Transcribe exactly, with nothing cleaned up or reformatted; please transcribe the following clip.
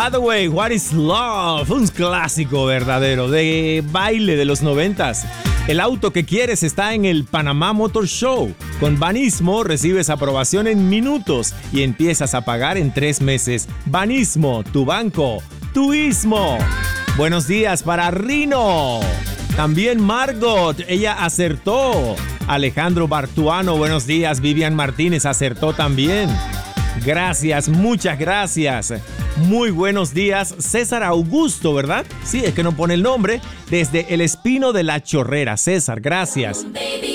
Hathaway, What is Love, un clásico verdadero de baile de los noventas. El auto que quieres está en el Panamá Motor Show. Con Banismo recibes aprobación en minutos y empiezas a pagar en tres meses. Banismo, tu banco, tu ismo. Buenos días para Rino. También Margot, ella acertó. Alejandro Bartuano, buenos días. Vivian Martínez acertó también. Gracias, muchas gracias. Muy buenos días, César Augusto, ¿verdad? Sí, es que no pone el nombre. Desde El Espino de la Chorrera. César, gracias.